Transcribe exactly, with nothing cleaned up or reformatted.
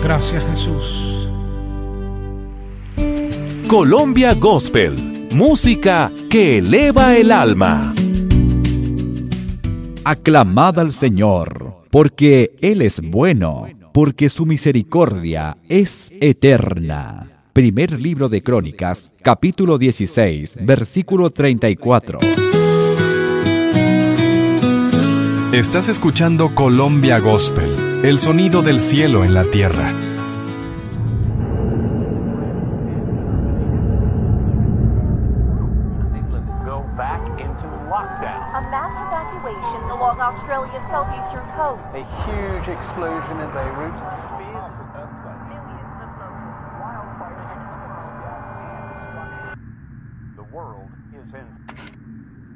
Gracias, Jesús. Colombia Gospel, música que eleva el alma. Aclamad al Señor, porque Él es bueno, porque su misericordia es eterna. Primer libro de Crónicas, capítulo dieciséis, versículo treinta y cuatro. Estás escuchando Colombia Gospel, el sonido del cielo en la tierra. A mass evacuation along Australia's southeastern coast. A huge explosion in Beirut.